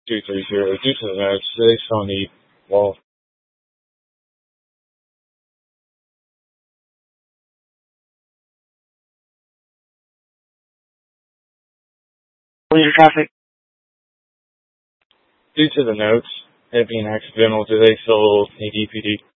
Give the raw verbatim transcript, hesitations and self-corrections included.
two three zero. Due to the notes, today's Sony Wall. Leisure traffic. Due to the notes, it being accidental, today sold a D P D.